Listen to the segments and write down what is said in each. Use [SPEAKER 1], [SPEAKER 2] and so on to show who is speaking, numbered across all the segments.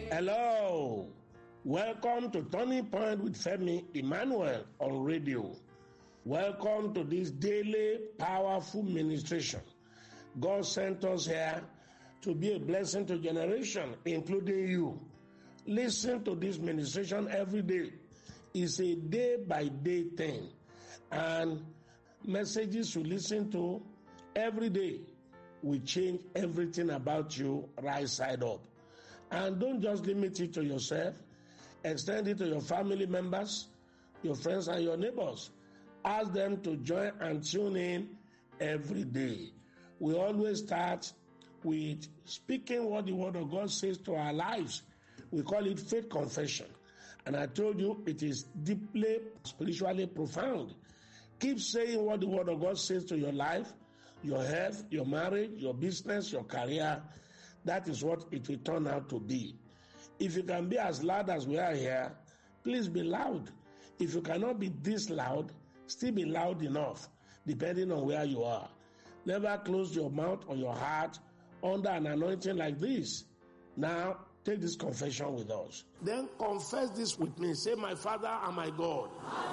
[SPEAKER 1] Hello, welcome to Turning Point with Femi Emmanuel on radio. Welcome to this daily powerful ministration. God sent us here to be a blessing to generation, including you. Listen to this ministration every day. It's a day-by-day thing. And messages you listen to every day will change everything about you right side up. And don't just limit it to yourself. Extend it to your family members, your friends, and your neighbors. Ask them to join and tune in every day. We always start with speaking what the Word of God says to our lives. We call it faith confession. And I told you it is deeply spiritually profound. Keep saying what the Word of God says to your life, your health, your marriage, your business, your career. That is what it will turn out to be. If you can be as loud as we are here, please be loud. If you cannot be this loud, still be loud enough, depending on where you are. Never close your mouth or your heart under an anointing like this. Now, take this confession with us. Then confess this with me. Say, my Father and my God.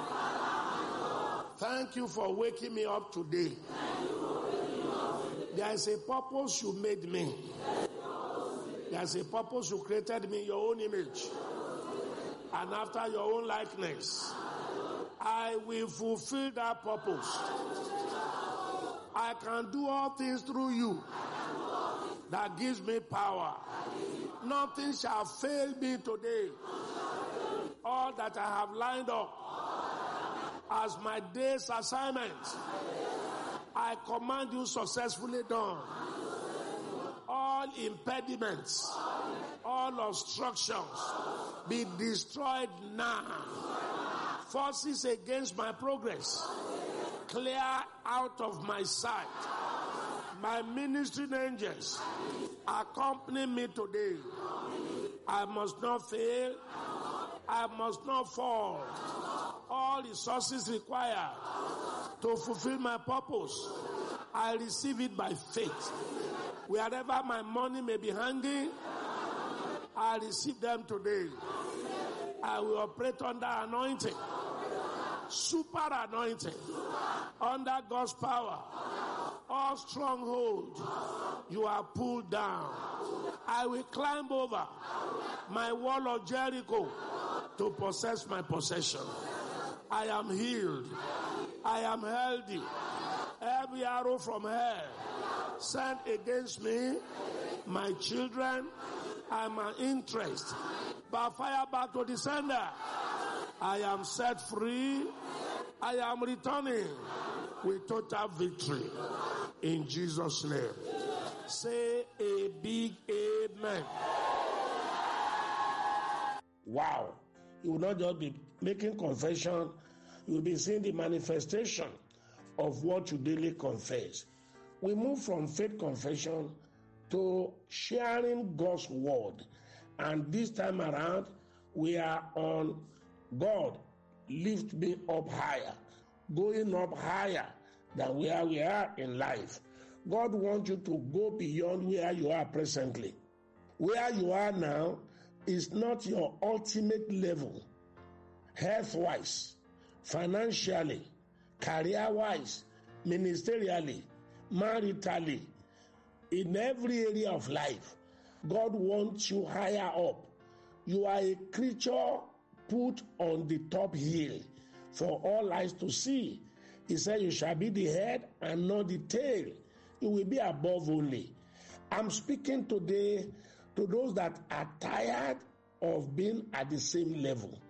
[SPEAKER 1] Thank you for waking me up today. There is a purpose you made me. There is a purpose you created me in your own image and after your own likeness. I will fulfill that purpose. I can do all things through you that gives me power. Nothing shall fail me today. All that I have lined up as my day's assignment, I command you successfully done. All impediments, all obstructions, be destroyed now. Forces against my progress, clear out of my sight. My ministering angels, accompany me today. I must not fail. I must not fall. All resources required to fulfill my purpose, I receive it by faith. Wherever my money may be hanging, I receive them today. I will operate under anointing, super anointing, under God's power. All stronghold, you are pulled down. I will climb over my wall of Jericho to possess my possession. I am healed. I am healthy. Every arrow from hell sent against me, my children, and my interest, by fire back to the sender. I am set free. I am returning with total victory. In Jesus' name. Say a big amen. Wow. You will not just be making confession. You will be seeing the manifestation of what you daily confess. We move from faith confession to sharing God's word. And this time around, we are on God, lift me up higher, going up higher than where we are in life. God wants you to go beyond where you are presently. Where you are now is not your ultimate level, health-wise, financially, career-wise, ministerially, maritally, in every area of life. God wants you higher up. You are a creature put on the top hill for all eyes to see. He said you shall be the head and not the tail. You will be above only. I'm speaking today to those that are tired of being at the same level.